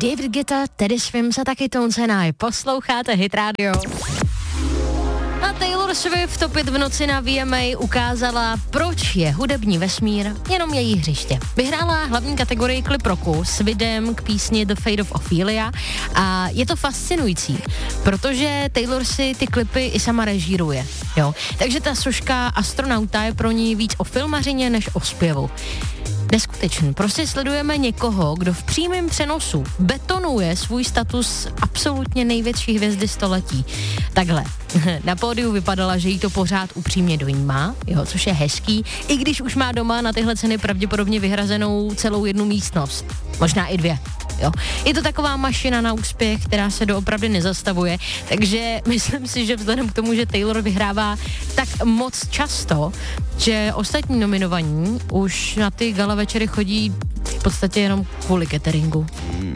David Guetta, Teddy Swims a taky Tones and I. Posloucháte Hit Radio. A Taylor Swift v Top 5 v noci na VMA ukázala, proč je hudební vesmír jenom její hřiště. Vyhrála hlavní kategorii klip roku s videem k písni The Fate of Ophelia a je to fascinující, protože Taylor si ty klipy i sama režíruje. Jo? Takže ta soška astronauta je pro ní víc o filmařině než o zpěvu. Neskutečný. Prostě sledujeme někoho, kdo v přímém přenosu betonuje svůj status absolutně největší hvězdy století. Takhle. Na pódiu vypadala, že jí to pořád upřímně dojímá, jo, což je hezký, i když už má doma na tyhle ceny pravděpodobně vyhrazenou celou jednu místnost. Možná i 2. Jo. Je to taková mašina na úspěch, která se doopravdy nezastavuje, takže myslím si, že vzhledem k tomu, že Taylor vyhrává tak moc často, že ostatní nominovaní už na ty gala večery chodí v podstatě jenom kvůli cateringu.